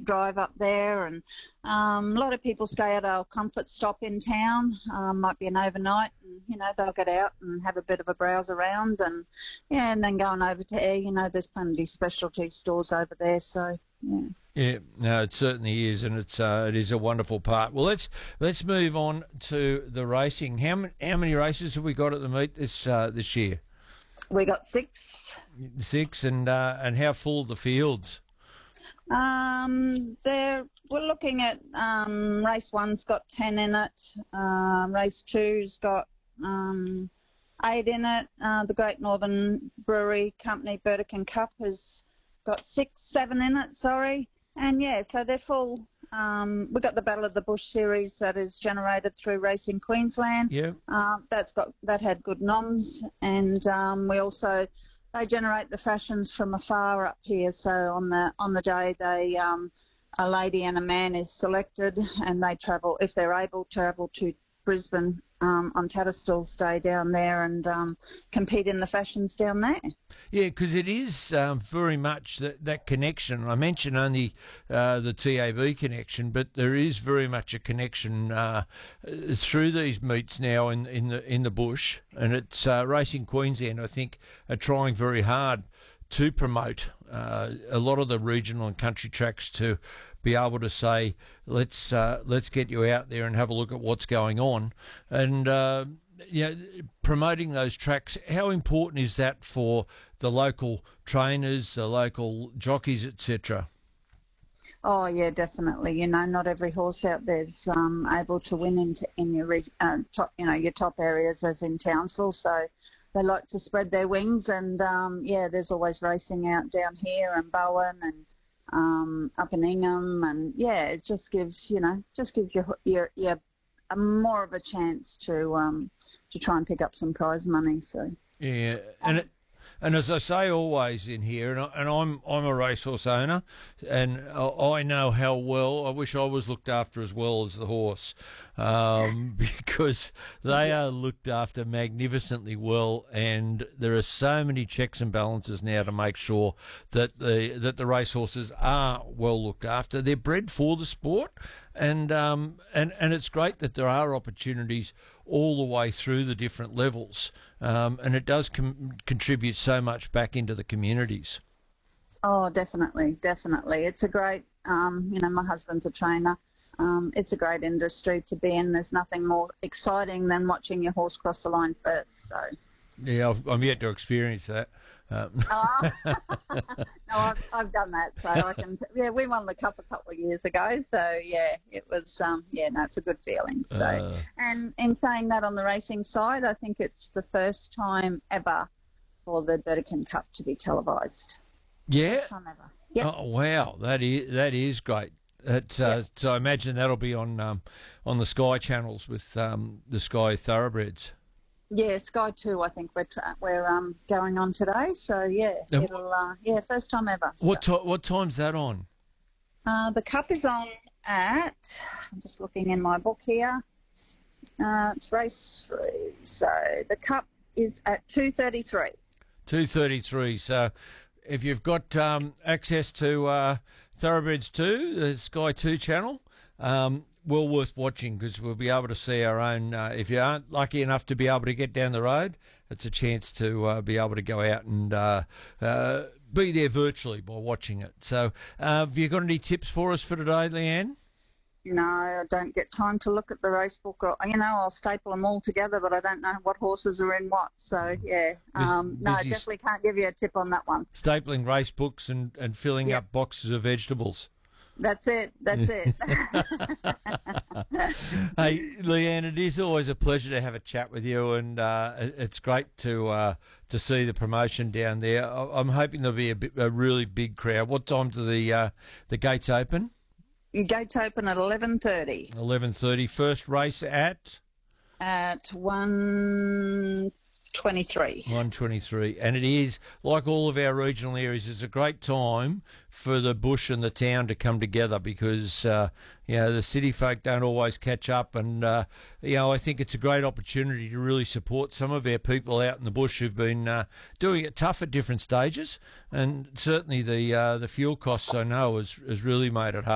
drive up there, and a lot of people stay at our comfort stop in town. Might be an overnight, and they'll get out and have a bit of a browse around, and and then going over to Ayr. There's plenty of specialty stores over there, so yeah. Yeah, no, it certainly is, and it is a wonderful part. Well, let's move on to the racing. How many races have we got at the meet this year? We got 6. 6, and how full are the fields? We're looking at race 1's got 10 in it. Race 2's got 8 in it. The Great Northern Brewery Company Burdekin Cup has got 7 in it. Sorry, and so they're full. We've got the Battle of the Bush series that is generated through Racing Queensland. Yeah. That had good noms, and they generate the fashions from afar up here. So on the day a lady and a man is selected, and they travel, if they're able, travel to Brisbane on Tatterstall's Day down there and compete in the fashions down there. Yeah, because it is very much that connection. I mentioned only the TAB connection, but there is very much a connection through these meets now in the bush, and it's Racing Queensland, I think, are trying very hard to promote a lot of the regional and country tracks to be able to say, let's get you out there and have a look at what's going on, and promoting those tracks. How important is that for the local trainers, the local jockeys, etc.? Oh yeah, definitely. Not every horse out there's able to win in your top, your top areas as in Townsville. So they like to spread their wings, and there's always racing out down here and Bowen and up in Ingham, and it just gives you more of a chance to try and pick up some prize money. So yeah, and as I say always in here, and I'm a racehorse owner, and I know how well. I wish I was looked after as well as the horse, because they are looked after magnificently well, and there are so many checks and balances now to make sure that the racehorses are well looked after. They're bred for the sport, and it's great that there are opportunities all the way through the different levels, and it does contribute so much back into the communities. Oh, definitely. It's a great, my husband's a trainer. It's a great industry to be in. There's nothing more exciting than watching your horse cross the line first. So. Yeah, I'm yet to experience that. No, I've done that, so I can. Yeah, we won the cup a couple of years ago, so it was. It's a good feeling. So, and in saying that, on the racing side, I think it's the first time ever for the Burdekin Cup to be televised. Yeah. First time ever. Yep. Oh wow, that is great. So I imagine that'll be on the Sky channels with the Sky Thoroughbreds. Yeah, Sky 2, I think we're going on today. So, it'll, first time ever. What time's that on? The Cup is on at, I'm just looking in my book here, it's race 3. So, the Cup is at 2:33. 2:33. So, if you've got access to Thoroughbreds 2, the Sky 2 channel, well worth watching, because we'll be able to see our own. If you aren't lucky enough to be able to get down the road, it's a chance to be able to go out and be there virtually by watching it. So have you got any tips for us for today, Leanne? No, I don't get time to look at the race book. I'll staple them all together, but I don't know what horses are in what. So, I definitely can't give you a tip on that one. Stapling race books and filling up boxes of vegetables. That's it. Hey, Leanne, it is always a pleasure to have a chat with you, and it's great to see the promotion down there. I'm hoping there'll be a really big crowd. What time do the gates open? Gates open at 11:30. 11:30. First race at 1:23. 1:23, and it is, like all of our regional areas, it's a great time for the bush and the town to come together, because the city folk don't always catch up, and I think it's a great opportunity to really support some of our people out in the bush who've been doing it tough at different stages, and certainly the fuel costs, I know, has really made it hard.